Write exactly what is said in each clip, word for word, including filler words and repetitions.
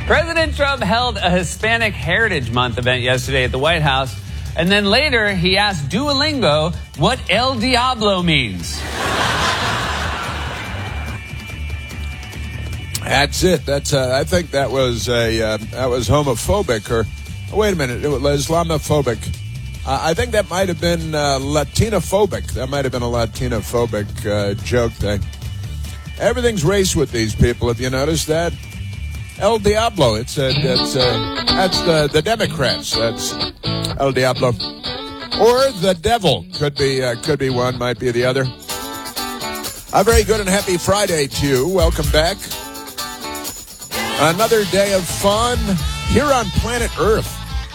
President Trump held a Hispanic Heritage Month event yesterday at the White House, and then later he asked Duolingo what El Diablo means. That's it. That's uh, I think that was a uh, that was homophobic, or oh, wait a minute, it was Islamophobic. Uh, I think that might have been uh, Latinophobic. That might have been a Latinophobic uh, joke thing. Everything's race with these people. Have you noticed that? El Diablo. It's uh, it's uh, that's the the Democrats. That's El Diablo, or the devil. Could be uh, could be one. Might be the other. A very good and happy Friday to you. Welcome back. Another day of fun here on planet Earth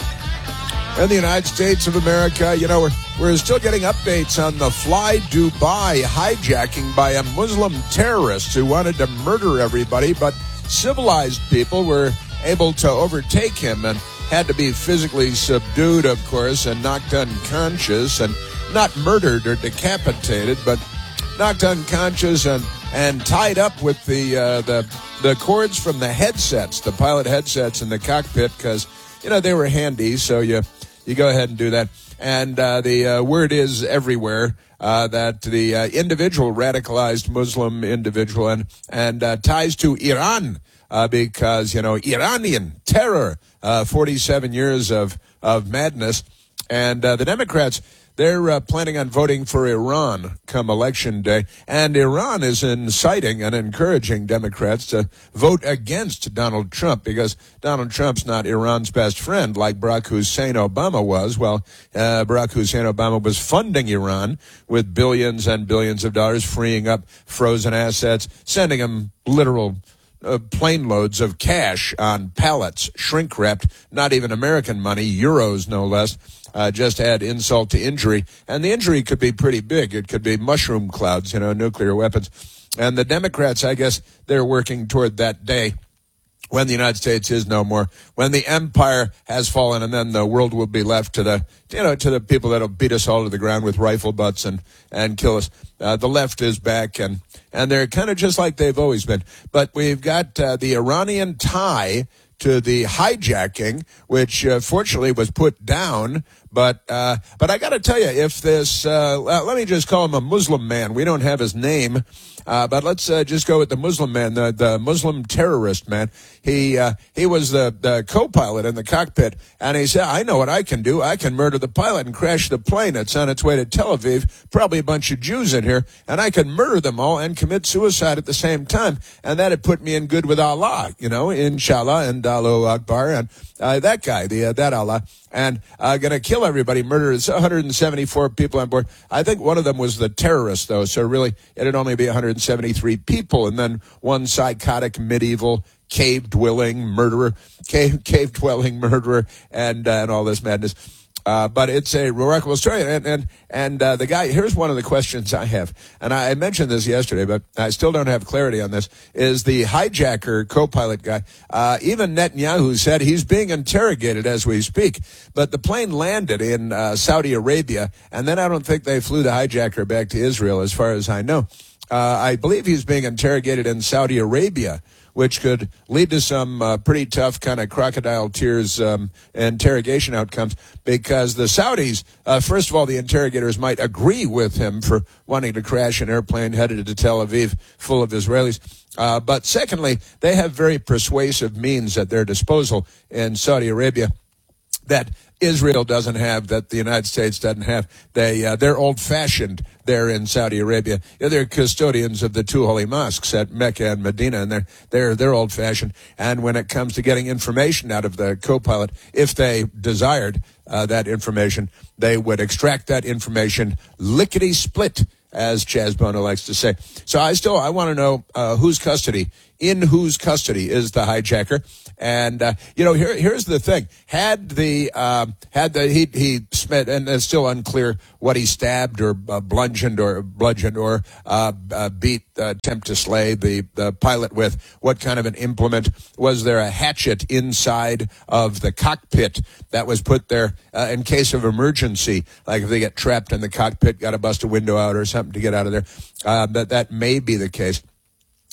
in the United States of America. You know, we're we're still getting updates on the Fly Dubai hijacking by a Muslim terrorist who wanted to murder everybody, but civilized people were able to overtake him and had to be physically subdued, of course, and knocked unconscious, and not murdered or decapitated, but knocked unconscious and, and tied up with the, uh, the, the cords from the headsets, the pilot headsets in the cockpit, because, you know, they were handy, so you, you go ahead and do that. And uh, the uh, word is everywhere uh, that the uh, individual, radicalized Muslim individual, and, and uh, ties to Iran uh, because, you know, Iranian terror, uh, forty-seven years of, of madness. And uh, the Democrats, they're uh, planning on voting for Iran come election day. And Iran is inciting and encouraging Democrats to vote against Donald Trump because Donald Trump's not Iran's best friend like Barack Hussein Obama was. Well, uh, Barack Hussein Obama was funding Iran with billions and billions of dollars, freeing up frozen assets, sending them literal Uh, plane loads of cash on pallets, shrink-wrapped, not even American money, euros no less, uh, just add insult to injury. And the injury could be pretty big. It could be mushroom clouds, you know, nuclear weapons. And the Democrats, I guess, they're working toward that day when the United States is no more, when the empire has fallen, and then the world will be left to the, you know, to the people that'll beat us all to the ground with rifle butts and, and kill us. Uh, the left is back, and, and they're kind of just like they've always been. But we've got uh, the Iranian tie to the hijacking, which uh, fortunately was put down. But uh, but I got to tell you, if this, uh, let me just call him a Muslim man. We don't have his name. Uh, but let's uh, just go with the Muslim man, the, the Muslim terrorist man. He uh, he was the, the co-pilot in the cockpit, and he said, I know what I can do. I can murder the pilot and crash the plane that's on its way to Tel Aviv, probably a bunch of Jews in here, and I can murder them all and commit suicide at the same time. And that had put me in good with Allah, you know, inshallah, and Allahu Akbar, and uh, that guy, the uh, that Allah. And uh, going to kill everybody, murder one hundred seventy-four people on board. I think one of them was the terrorist, though, so really it'd only be one hundred seventy-three people, and then one psychotic, medieval, cave-dwelling murderer, cave, cave-dwelling murderer, and, uh, and all this madness. Uh, but it's a remarkable story. And, and, and uh, the guy, here's one of the questions I have. And I, I mentioned this yesterday, but I still don't have clarity on this, is the hijacker co-pilot guy. Uh, even Netanyahu said he's being interrogated as we speak. But the plane landed in uh, Saudi Arabia, and then I don't think they flew the hijacker back to Israel, as far as I know. Uh, I believe he's being interrogated in Saudi Arabia, which could lead to some uh, pretty tough kind of crocodile tears um, interrogation outcomes, because the Saudis, uh, first of all, the interrogators might agree with him for wanting to crash an airplane headed to Tel Aviv full of Israelis. Uh, but secondly, they have very persuasive means at their disposal in Saudi Arabia that Israel doesn't have, that the United States doesn't have. They, uh, they're old-fashioned there in Saudi Arabia. Yeah, they're custodians of the two holy mosques at Mecca and Medina, and they're, they're, they're old-fashioned. And when it comes to getting information out of the co-pilot, if they desired uh, that information, they would extract that information lickety-split, as Chaz Bono likes to say. So I still, I want to know uh, whose custody, in whose custody is the hijacker. And, uh, you know, here, here's the thing. Had the, um, had the, he, he spent, and it's still unclear what he stabbed or uh, bludgeoned or bludgeoned or, uh, uh beat, uh, attempt to slay the, the pilot with, what kind of an implement. Was there a hatchet inside of the cockpit that was put there, uh, in case of emergency? Like if they get trapped in the cockpit, got to bust a window out or something to get out of there. Uh, that, that may be the case.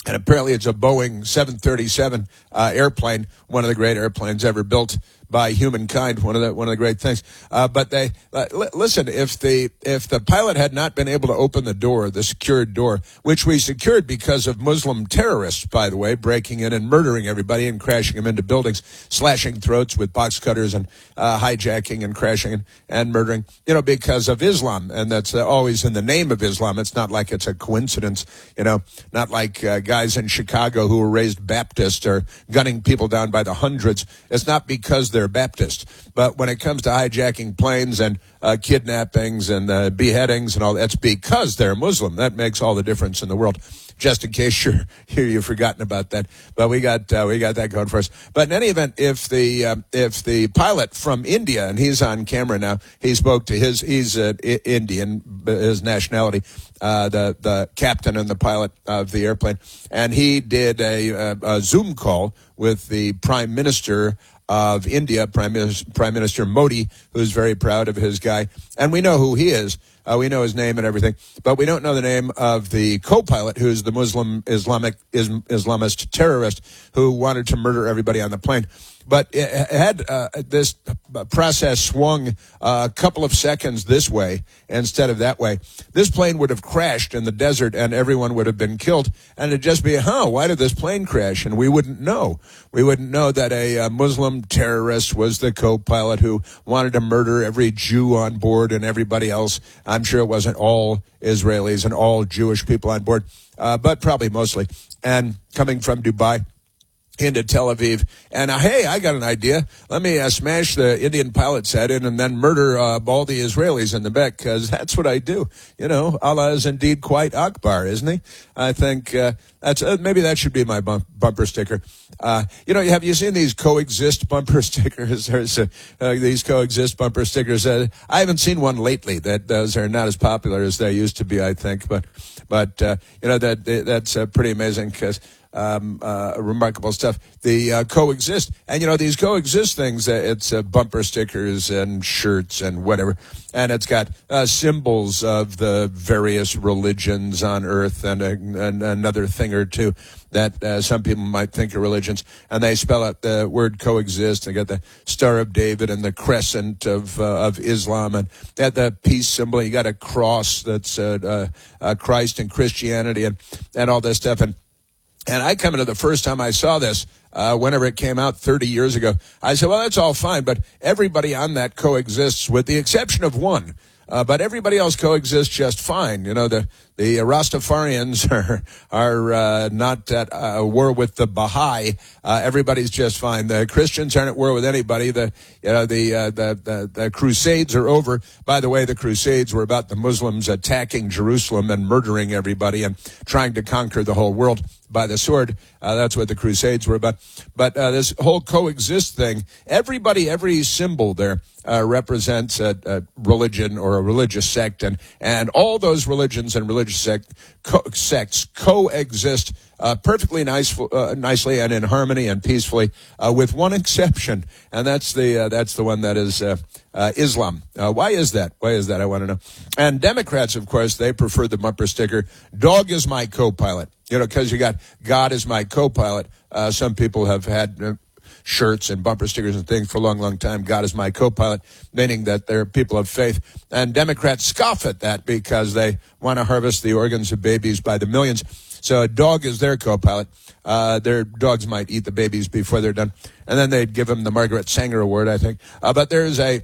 And apparently it's a Boeing seven thirty-seven uh, airplane, one of the great airplanes ever built by humankind, one of the one of the great things. Uh, but they uh, l- listen. If the if the pilot had not been able to open the door, the secured door, which we secured because of Muslim terrorists, by the way, breaking in and murdering everybody and crashing them into buildings, slashing throats with box cutters and uh, hijacking and crashing and, and murdering, you know, because of Islam, and that's uh, always in the name of Islam. It's not like it's a coincidence, you know, not like uh, guys in Chicago who were raised Baptist or gunning people down by the hundreds. It's not because they're Baptist. But when it comes to hijacking planes and uh, kidnappings and uh, beheadings and all, that's because they're Muslim. That makes all the difference in the world. Just in case you're here, you've forgotten about that. But we got uh, we got that going for us. But in any event, if the uh, if the pilot from India, and he's on camera now, he spoke to his he's uh, I- Indian, his nationality, uh, the the captain and the pilot of the airplane, and he did a, a, a Zoom call with the Prime Minister of India, Prime Minister, Prime Minister Modi, who's very proud of his guy. And we know who he is. Uh, we know his name and everything. But we don't know the name of the co-pilot, who's the Muslim Islamic Islam, Islamist terrorist who wanted to murder everybody on the plane. But it had uh, this process swung uh, a couple of seconds this way instead of that way, this plane would have crashed in the desert and everyone would have been killed. And it'd just be, huh, why did this plane crash? And we wouldn't know. We wouldn't know that a, a Muslim terrorist was the co-pilot who wanted to murder every Jew on board and everybody else. I'm sure it wasn't all Israelis and all Jewish people on board, uh, but probably mostly. And coming from Dubai into Tel Aviv, and uh, hey, I got an idea. Let me uh, smash the Indian pilot's head in and then murder uh, all the Israelis in the back, because that's what I do. You know, Allah is indeed quite Akbar, isn't he? I think uh, that's uh, maybe that should be my bump, bumper sticker. Uh, you know, have you seen these coexist bumper stickers? There's uh, uh, these coexist bumper stickers. Uh, I haven't seen one lately. That those are not as popular as they used to be, I think. But but uh, you know that that's uh, pretty amazing because. Um, uh, remarkable stuff. The uh, coexist, and you know these coexist things. Uh, it's uh, bumper stickers and shirts and whatever, and it's got uh, symbols of the various religions on Earth and, a, and another thing or two that uh, some people might think are religions, and they spell out the word coexist. They got the Star of David and the crescent of uh, of Islam, and they got the peace symbol. You got a cross that's uh, uh, uh, Christ and Christianity, and and all this stuff, and. And I come into the first time I saw this, uh, whenever it came out thirty years ago, I said, well, that's all fine, but everybody on that coexists with the exception of one. Uh, but everybody else coexists just fine. You know, the, the Rastafarians are, are, uh, not at uh, war with the Baha'i. Uh, everybody's just fine. The Christians aren't at war with anybody. The, you know, the, uh, the, the, the Crusades are over. By the way, the Crusades were about the Muslims attacking Jerusalem and murdering everybody and trying to conquer the whole world by the sword. Uh, that's what the Crusades were about. But uh, this whole coexist thing, everybody, every symbol there uh, represents a, a religion or a religious sect, and, and all those religions and religious sect, co- sects coexist uh, perfectly nice, uh, nicely and in harmony and peacefully, uh, with one exception, and that's the uh, that's the one that is uh, uh, Islam. Uh, why is that? Why is that? I want to know. And Democrats, of course, they prefer the bumper sticker, "Dog is my co-pilot." You know, because you got God is my co-pilot. Uh, some people have had uh, shirts and bumper stickers and things for a long, long time. God is my co-pilot, meaning that they're people of faith. And Democrats scoff at that because they want to harvest the organs of babies by the millions. So a dog is their co-pilot. Uh, their dogs might eat the babies before they're done. And then they'd give them the Margaret Sanger Award, I think. Uh, but there's a...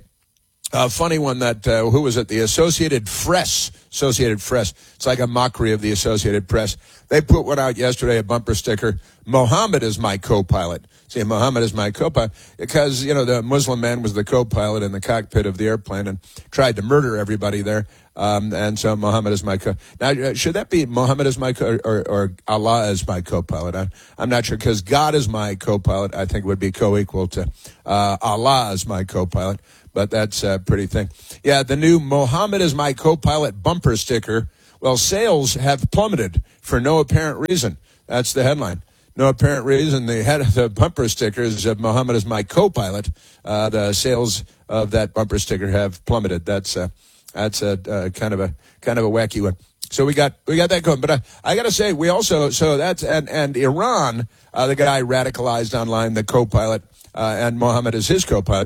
A funny one that, uh, who was it? The Associated Press. Associated Press. It's like a mockery of the Associated Press. They put one out yesterday, a bumper sticker. Muhammad is my co-pilot. See, Muhammad is my co-pilot. Because, you know, the Muslim man was the co-pilot in the cockpit of the airplane and tried to murder everybody there. Um, and so Muhammad is my co. Now, should that be Muhammad is my co, or, or Allah is my co-pilot? I, I'm not sure, because God is my co-pilot, I think would be co-equal to uh, Allah is my co-pilot. But that's a pretty thing. Yeah, the new Muhammad is my co-pilot bumper sticker. Well, sales have plummeted for no apparent reason. That's the headline. No apparent reason. The head of the bumper stickers of Muhammad is my co-pilot. Uh, the sales of that bumper sticker have plummeted. That's uh, that's a uh, kind of a kind of a wacky one. So we got we got that going. But I, I got to say, we also so that's and and Iran, uh, the guy radicalized online, the co-pilot, uh, and Mohammed is his co-pilot.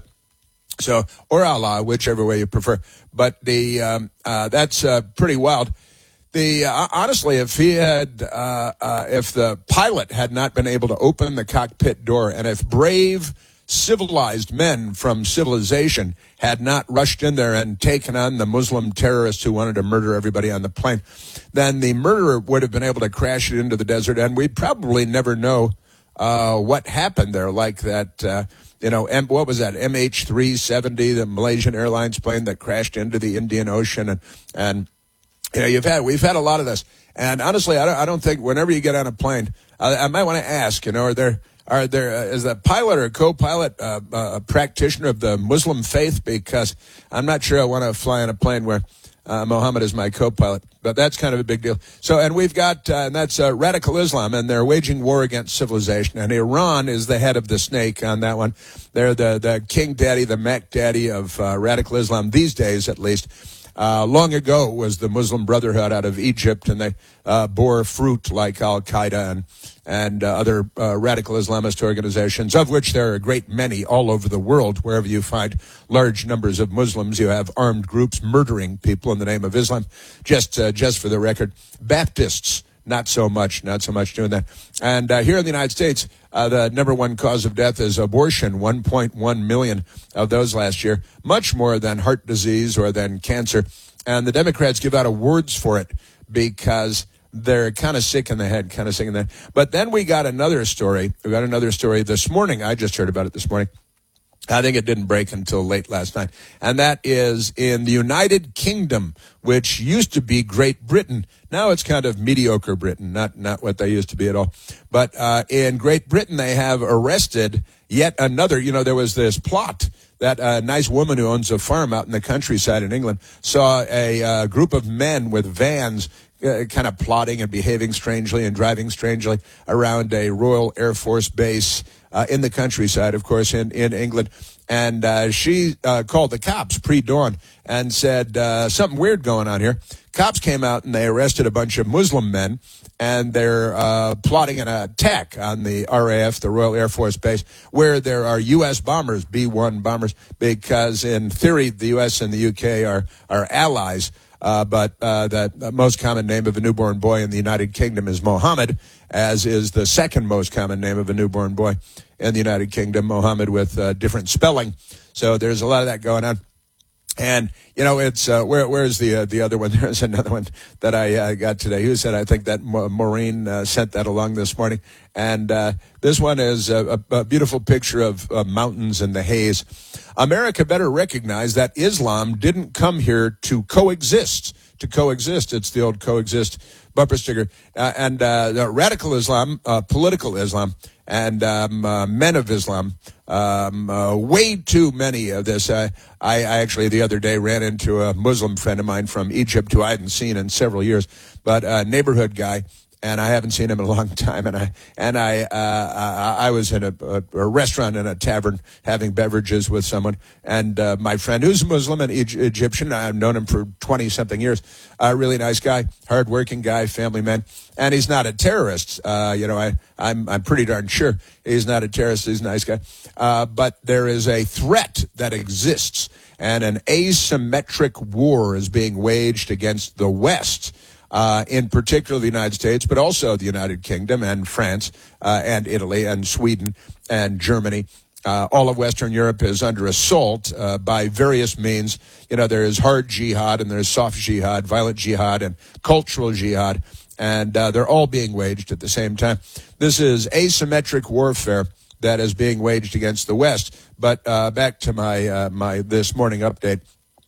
So or Allah, whichever way you prefer. But the um, uh, that's uh, pretty wild. The uh, honestly, if he had, uh, uh, if the pilot had not been able to open the cockpit door, and if brave, civilized men from civilization had not rushed in there and taken on the Muslim terrorists who wanted to murder everybody on the plane, then the murderer would have been able to crash it into the desert, and we'd probably never know uh, what happened there. Like that, uh, you know, M- what was that? M H three seventy, the Malaysian Airlines plane that crashed into the Indian Ocean, and and. You know, you've had, we've had a lot of this. And honestly, I don't, I don't think whenever you get on a plane, I, I might want to ask, you know, are there, are there, uh, is the pilot or co-pilot uh, uh, a practitioner of the Muslim faith? Because I'm not sure I want to fly on a plane where uh, Mohammed is my co-pilot. But that's kind of a big deal. So, and we've got, uh, and that's uh, radical Islam, and they're waging war against civilization. And Iran is the head of the snake on that one. They're the, the king daddy, the Mac daddy of uh, radical Islam these days, at least. Uh, long ago was the Muslim Brotherhood out of Egypt, and they uh, bore fruit like Al-Qaeda and, and uh, other uh, radical Islamist organizations, of which there are a great many all over the world. Wherever you find large numbers of Muslims, you have armed groups murdering people in the name of Islam. Just, uh, just for the record, Baptists, not so much, not so much doing that. And uh, here in the United States, uh, the number one cause of death is abortion, one point one million of those last year, much more than heart disease or than cancer. And the Democrats give out awards for it because they're kind of sick in the head, kind of sick in the head. But then we got another story. We got another story this morning. I just heard about it this morning. I think it didn't break until late last night. And that is in the United Kingdom, which used to be Great Britain. Now it's kind of mediocre Britain, not not what they used to be at all. But uh, in Great Britain, they have arrested yet another. You know, there was this plot that a uh, nice woman who owns a farm out in the countryside in England saw a uh, group of men with vans uh, kind of plotting and behaving strangely and driving strangely around a Royal Air Force base Uh, in the countryside, of course, in, in England. And uh, she uh, called the cops pre-dawn and said, uh, something weird going on here. Cops came out and they arrested a bunch of Muslim men, and they're uh, plotting an attack on the R A F, the Royal Air Force Base, where there are U S bombers, B one bombers, because in theory the U S and the U K are, are allies. Uh, but uh, the most common name of a newborn boy in the United Kingdom is Mohammed, as is the second most common name of a newborn boy in the United Kingdom, Mohammed, with uh, different spelling. So there's a lot of that going on. And, you know, it's, uh, where, where's the, uh, the other one? There's another one that I uh, got today. Who said, I think that Maureen uh, sent that along this morning. And uh, this one is a, a beautiful picture of uh, mountains and the haze. America better recognize that Islam didn't come here to coexist. To coexist. It's the old coexist bumper sticker. Uh, and uh, the radical Islam, uh, political Islam, and um, uh, men of Islam, um, uh, way too many of this. Uh, I, I actually the other day ran into a Muslim friend of mine from Egypt who I hadn't seen in several years, but a neighborhood guy, and I haven't seen him in a long time. And I and I uh, I, I was in a, a, a restaurant in a tavern having beverages with someone, and uh, my friend, who's Muslim and e- Egyptian, I've known him for twenty something years. A uh, really nice guy, hardworking guy, family man, and he's not a terrorist. Uh, you know, I I'm I'm pretty darn sure he's not a terrorist. He's a nice guy, uh, but there is a threat that exists, and an asymmetric war is being waged against the West. Uh, in particular the United States, but also the United Kingdom and France uh, and Italy and Sweden and Germany. Uh, all of Western Europe is under assault uh, by various means. You know, there is hard jihad and there's soft jihad, violent jihad and cultural jihad, and uh, they're all being waged at the same time. This is asymmetric warfare that is being waged against the West. But uh, back to my uh, my this morning update,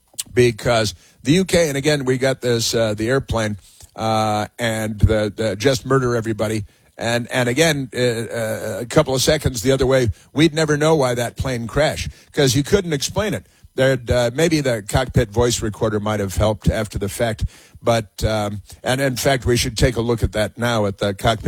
because the U K, and again, we got this, uh, the airplane, uh, and the, the just murder everybody. And, and again, uh, uh, a couple of seconds the other way, we'd never know why that plane crashed, because you couldn't explain it. There'd, uh, maybe the cockpit voice recorder might have helped after the fact. But, um, and in fact, we should take a look at that now at the cockpit